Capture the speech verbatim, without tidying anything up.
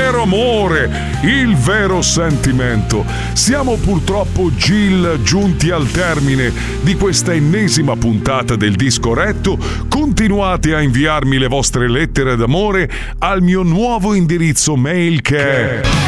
vero amore, il vero sentimento. Siamo purtroppo, Gil, giunti al termine di questa ennesima puntata del Disco Retto. Continuate a inviarmi le vostre lettere d'amore al mio nuovo indirizzo mail che è